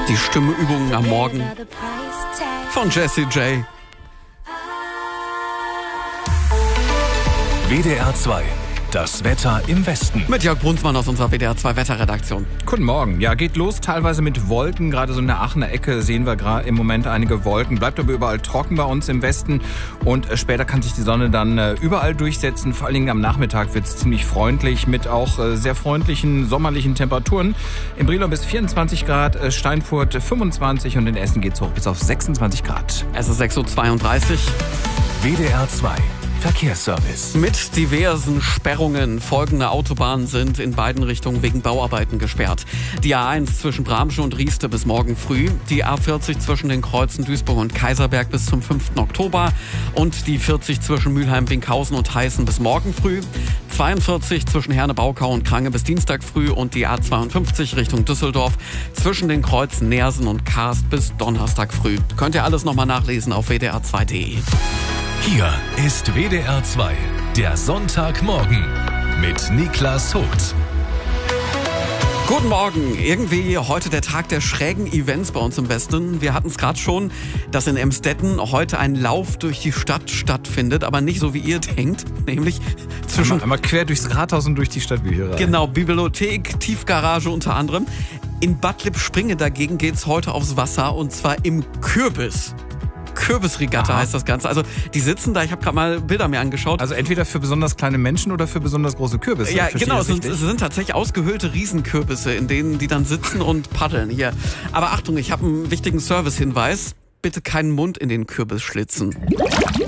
Die Stimmeübungen am Morgen von Jessie J. WDR 2, das Wetter im Westen. Mit Jörg Brunsmann aus unserer WDR 2 Wetterredaktion. Guten Morgen. Ja, geht los teilweise mit Wolken. Gerade so in der Aachener Ecke sehen wir gerade im Moment einige Wolken. Bleibt aber überall trocken bei uns im Westen. Und später kann sich die Sonne dann überall durchsetzen. Vor allen Dingen am Nachmittag wird es ziemlich freundlich mit auch sehr freundlichen sommerlichen Temperaturen. In Brilon bis 24 Grad, Steinfurt 25 und in Essen geht es hoch bis auf 26 Grad. Es ist 6.32 Uhr. WDR 2. Verkehrsservice. Mit diversen Sperrungen. Folgende Autobahnen sind in beiden Richtungen wegen Bauarbeiten gesperrt. Die A1 zwischen Bramsche und Rieste bis morgen früh. Die A40 zwischen den Kreuzen Duisburg und Kaiserberg bis zum 5. Oktober. Und die 40 zwischen Mülheim, Winkhausen und Heißen bis morgen früh. 42 zwischen Herne-Baukau und Krange bis Dienstag früh. Und die A52 Richtung Düsseldorf zwischen den Kreuzen Neersen und Karst bis Donnerstag früh. Könnt ihr alles nochmal nachlesen auf wdr2.de. Hier ist WDR 2, der Sonntagmorgen mit Niklas Hucht. Guten Morgen. Irgendwie heute der Tag der schrägen Events bei uns im Westen. Wir hatten es gerade schon, dass in Emstetten heute ein Lauf durch die Stadt stattfindet, aber nicht so wie ihr denkt, nämlich zwischen... Einmal quer durchs Rathaus und durch die Stadtbücherei. Genau, Bibliothek, Tiefgarage unter anderem. In Bad Lippspringe dagegen geht's heute aufs Wasser und zwar im Kürbis. Kürbisregatta heißt das Ganze. Also die sitzen da, ich habe gerade mal Bilder mir angeschaut. Also entweder für besonders kleine Menschen oder für besonders große Kürbisse. Ja, genau, es sind tatsächlich ausgehöhlte Riesenkürbisse, in denen die dann sitzen und paddeln hier. Aber Achtung, ich habe einen wichtigen Servicehinweis. Bitte keinen Mund in den Kürbis schlitzen.